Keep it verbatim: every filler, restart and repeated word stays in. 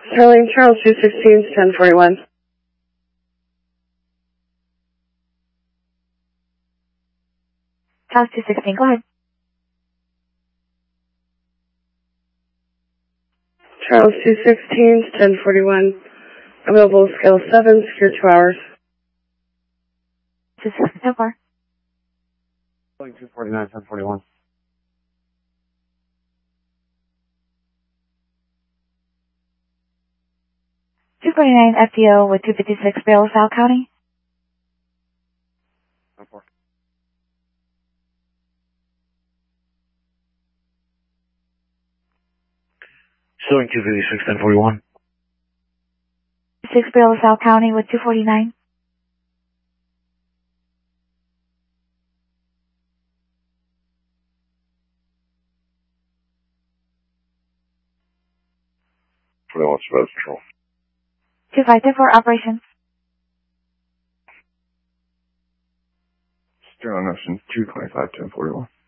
Sterling Charles two sixteen, ten forty-one. Charles two sixteen, go ahead. Charles two sixteen, ten forty-one. Available scale seven, secure two hours. two sixteen, so far. Sterling two forty-nine, ten forty-one. two forty-nine F T O with two fifty-six Bell South County. ten four. Sterling two fifty-six, ten forty-one. six Bell South County with two forty-nine. twenty-one, Surveillance Control. two five two for operations. Sterling Ocean two twenty-five, ten forty-one.